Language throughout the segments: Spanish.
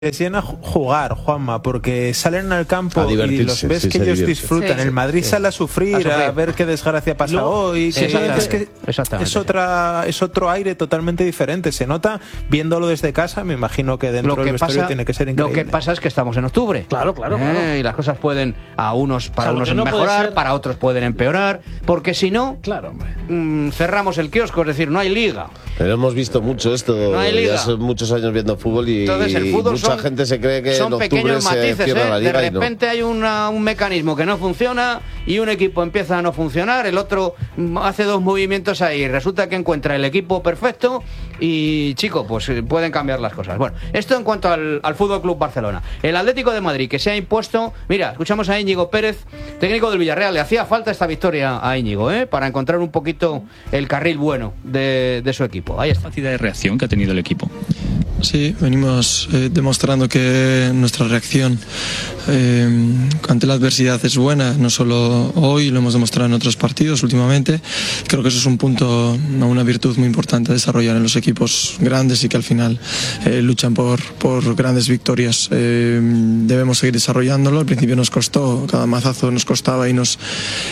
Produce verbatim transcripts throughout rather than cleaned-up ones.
les llena jugar, Juanma, porque salen al campo y los ves sí, que ellos divierte. disfrutan. Sí, el Madrid sí. sale a sufrir, a, A sufrir. a ver qué desgracia pasa No, hoy. sí, que es, que exactamente. es otra, es otro aire totalmente diferente. Se nota viéndolo desde casa. Me imagino que dentro Lo que del vestuario pasa- tiene que ser Lo increíble. que pasa es que estamos en octubre. Claro, claro, Eh, claro. Y las cosas pueden, a unos para O sea, lo unos que no puede mejorar, ser- para otros pueden empeorar, porque si no, Claro, hombre. mm, cerramos el kiosco, es decir, no hay liga. Pero hemos visto mucho esto, No hay liga. ya son muchos años viendo fútbol y Entonces el fútbol mucha son, gente se cree que son en octubre pequeños se matices, cierra ¿eh? la liga De y no. repente hay una- un mecanismo que no funciona y un equipo empieza a no funcionar, el otro mm, hace dos movimientos ahí, resulta que encuentra el equipo perfecto y, chico, pues eh, pueden cambiar las cosas. Bueno, esto en cuanto al, al Fútbol Club Barcelona. El Atlético de Madrid, que se ha impuesto, mira, escuchamos a Íñigo Pérez, técnico del Villarreal, le hacía falta esta victoria a Íñigo, ¿eh? Para encontrar un poquito el carril bueno de, de su equipo. Ahí está. Capacidad de reacción que ha tenido el equipo. Sí, venimos eh, demostrando que nuestra reacción eh, ante la adversidad es buena, no solo hoy, lo hemos demostrado en otros partidos últimamente. Creo que eso es un punto, una virtud muy importante a desarrollar en los equipos grandes y que al final eh, luchan por, por grandes victorias. Eh, debemos seguir desarrollándolo. Al principio nos costó, cada mazazo nos costaba y nos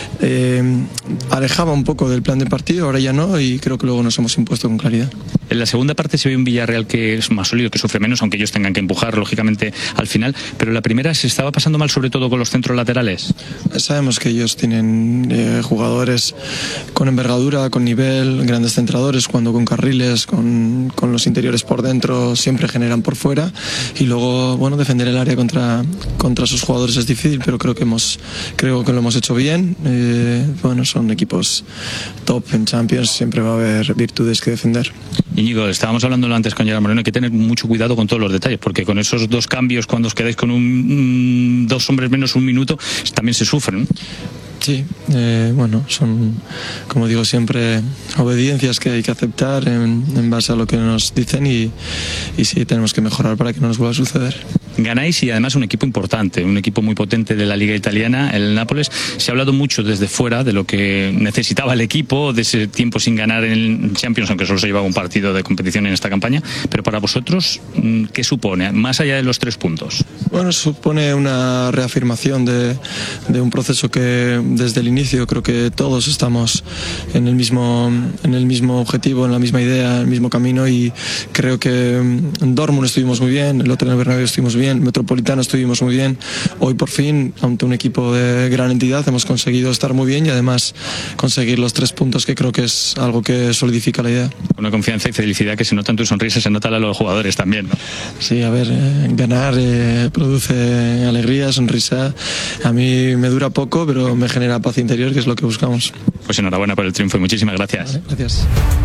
eh, alejaba un poco del plan de partido, ahora ya no, y creo que luego nos hemos impuesto con claridad. En la segunda parte se ve un Villarreal que es más sólido, que sufre menos, aunque ellos tengan que empujar, lógicamente, al final. Pero la primera se estaba pasando mal, sobre todo con los centros laterales. Sabemos que ellos tienen eh, jugadores con envergadura, con nivel, grandes centradores, jugando con carriles, con, con los interiores por dentro, siempre generan por fuera. Y luego, bueno, defender el área contra, contra sus jugadores es difícil, pero creo que, hemos, creo que lo hemos hecho bien. Eh, bueno, son equipos top en Champions, siempre va a haber virtudes que defender. Íñigo, estábamos hablando antes con Gerard Moreno, hay que tener mucho cuidado con todos los detalles, porque con esos dos cambios, cuando os quedáis con un, un, dos hombres menos un minuto, también se sufren. Sí, eh, bueno, son, como digo siempre, obediencias que hay que aceptar en, en base a lo que nos dicen y, y sí, tenemos que mejorar para que no nos vuelva a suceder. Ganáis y además un equipo importante, un equipo muy potente de la Liga Italiana, el Nápoles. Se ha hablado mucho desde fuera de lo que necesitaba el equipo, de ese tiempo sin ganar en Champions, aunque solo se llevaba un partido de competición en esta campaña. Pero para vosotros, ¿qué supone, más allá de los tres puntos? Bueno, supone una reafirmación de, de un proceso que desde el inicio creo que todos estamos en el mismo, en el mismo objetivo, en la misma idea, en el mismo camino, y creo que en Dortmund estuvimos muy bien, el otro en el Bernabéu estuvimos bien, el Metropolitano estuvimos muy bien. Hoy por fin, ante un equipo de gran entidad, hemos conseguido estar muy bien y además conseguir los tres puntos, que creo que es algo que solidifica la idea. Una confianza y felicidad que se nota en tu sonrisa, se nota a los jugadores también, ¿no? Sí, a ver, eh, ganar eh, produce alegría, sonrisa. A mí me dura poco, pero me genera paz interior, que es lo que buscamos. Pues enhorabuena por el triunfo y muchísimas gracias. Vale, gracias.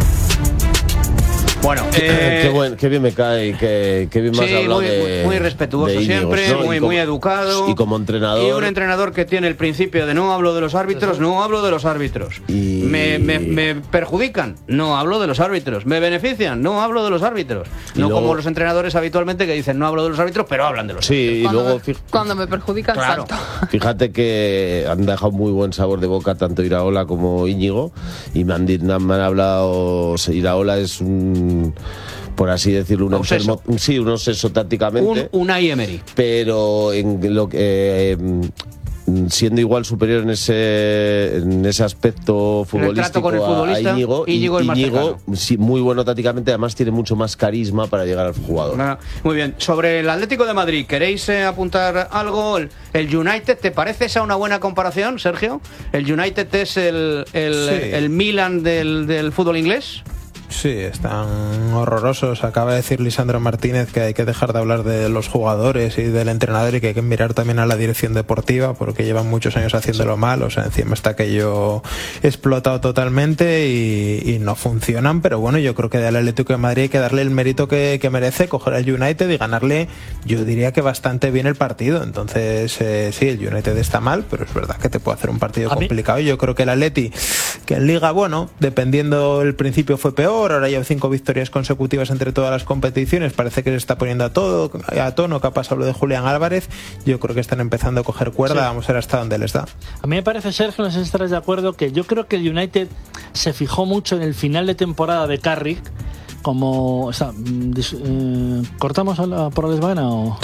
Bueno, Eh, eh, qué, buen, qué bien me cae y qué, qué bien me has sí, hablado muy, de, muy respetuoso de Íñigo, siempre, ¿no? muy, Y como- muy educado. Y como entrenador. Y un entrenador que tiene el principio de no hablo de los árbitros, no hablo de los árbitros. Y- Me, me- me perjudican, no hablo de los árbitros. Me benefician, no hablo de los árbitros. Y No luego- como los entrenadores habitualmente que dicen no hablo de los árbitros, pero hablan de los Sí, y Cuando, luego me, fij- cuando me perjudican, Claro. salto. fíjate que han dejado muy buen sabor de boca tanto Iraola como Íñigo, y me han, di- me han hablado, Iraola es un, por así decirlo, un Obseso. enfermo, sí, un obseso tácticamente, Un Unai Emery. pero en lo que eh, siendo igual superior en ese en ese aspecto En el futbolístico trato con el a- futbolista, a Íñigo, y- Íñigo es más Íñigo, sí, muy bueno tácticamente, además tiene mucho más carisma para llegar al jugador. Ah, Muy bien. Sobre el Atlético de Madrid, ¿queréis eh, apuntar algo? El, el United, ¿te parece esa una buena comparación, Sergio? ¿El United es el, el, Sí. el Milan del, del fútbol inglés? Sí, están horrorosos. Acaba de decir Lisandro Martínez que hay que dejar de hablar de los jugadores y del entrenador y que hay que mirar también a la dirección deportiva porque llevan muchos años haciéndolo mal. O sea, encima está aquello explotado totalmente y, y no funcionan. Pero bueno, yo creo que del Atlético de Madrid hay que darle el mérito que, que merece, coger al United y ganarle, yo diría que bastante bien el partido. Entonces, eh, sí, el United está mal, pero es verdad que te puede hacer un partido A mí- complicado. Yo creo que el Atleti, que en Liga, bueno, dependiendo el principio fue peor, ahora ya cinco victorias consecutivas entre todas las competiciones, parece que se está poniendo a todo a tono, que ha pasado lo de Julián Álvarez. Yo creo que están empezando a coger cuerda, Sí. vamos a ver hasta dónde les da. A mí me parece, Sergio, no sé si estarás de acuerdo, que yo creo que el United se fijó mucho en el final de temporada de Carrick, como... Está, dis, eh, ¿Cortamos a la, por la lesbaena o...?